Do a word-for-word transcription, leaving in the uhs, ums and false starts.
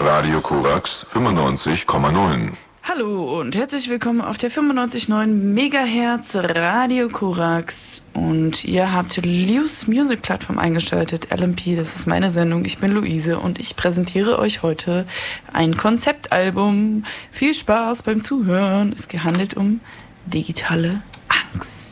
Radio Korax fünfundneunzig Komma neun. Hallo und herzlich willkommen auf der fünfundneunzig Komma neun Megahertz Radio Korax. Und ihr habt Lius Music Plattform eingeschaltet, L M P, das ist meine Sendung. Ich bin Luise und ich präsentiere euch heute ein Konzeptalbum. Viel Spaß beim Zuhören. Es handelt um digitale Angst.